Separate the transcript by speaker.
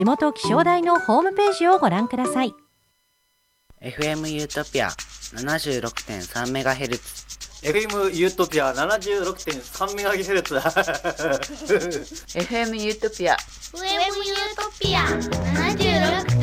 Speaker 1: 地元気象台のホームページをご覧ください。
Speaker 2: FM ユートピア 76.3MHz
Speaker 3: FM ユートピア 76.3MHz
Speaker 4: FM ユートピア
Speaker 5: FM ユートピア 76.3